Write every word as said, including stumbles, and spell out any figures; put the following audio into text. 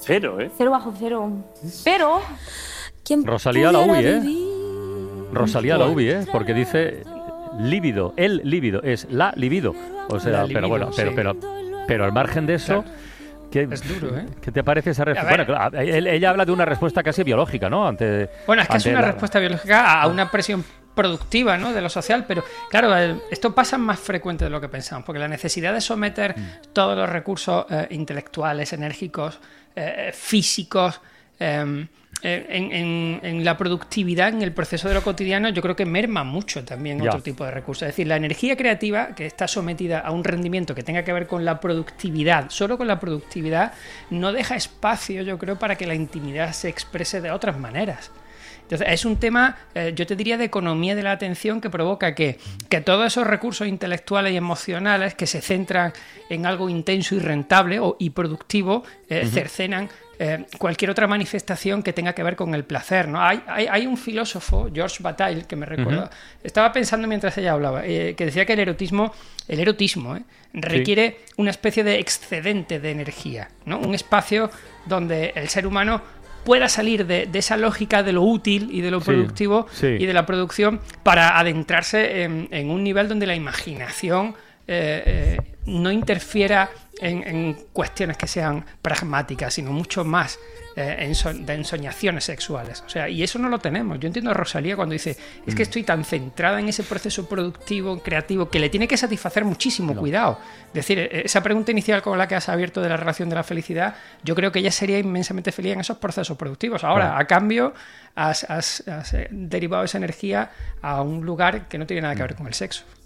cero, ¿eh? Cero bajo cero. Pero... Rosalía la U B I, ¿eh? Rosalía la U B I, ¿eh? Porque dice líbido, el líbido, es la libido. O sea, libido, pero bueno, pero, sí. pero, pero al margen de eso... Claro. ¿Qué, Es duro, ¿eh? ¿Qué te parece esa respuesta? ver. Bueno, claro, él- ella habla de una respuesta casi biológica, ¿no? Ante, Bueno, es que es ante una la- respuesta biológica a una presión productiva, ¿no?, de lo social, pero claro, eh, esto pasa más frecuente de lo que pensamos, porque la necesidad de someter todos los recursos eh, intelectuales, enérgicos, eh, físicos, eh, eh, en, en- en la productividad, en el proceso de lo cotidiano, yo creo que merma mucho también Ya. otro tipo de recursos. Es decir, la energía creativa, que está sometida a un rendimiento que tenga que ver con la productividad, solo con la productividad, no deja espacio, yo creo, para que la intimidad se exprese de otras maneras. Entonces, es un tema, eh, yo te diría, de economía de la atención que provoca que, que todos esos recursos intelectuales y emocionales que se centran en algo intenso y rentable o, y productivo eh, uh-huh. cercenan eh, cualquier otra manifestación que tenga que ver con el placer, ¿no? Hay, hay, hay un filósofo, Georges Bataille, que me recuerda, uh-huh. estaba pensando mientras ella hablaba, eh, que decía que el erotismo, el erotismo eh, requiere sí. una especie de excedente de energía, ¿no? Un espacio donde el ser humano pueda salir de, de esa lógica de lo útil y de lo productivo sí, sí. y de la producción para adentrarse en, en un nivel donde la imaginación eh, eh, no interfiera en, en cuestiones que sean pragmáticas, sino mucho más eh, en son, de ensoñaciones sexuales. O sea, y eso no lo tenemos. Yo entiendo a Rosalía cuando dice, es que estoy tan centrada en ese proceso productivo, creativo, que le tiene que satisfacer muchísimo, no. cuidado. Es decir, esa pregunta inicial con la que has abierto de la relación de la felicidad, yo creo que ella sería inmensamente feliz en esos procesos productivos. Ahora, claro. a cambio, has, has, has derivado esa energía a un lugar que no tiene nada que ver con el sexo.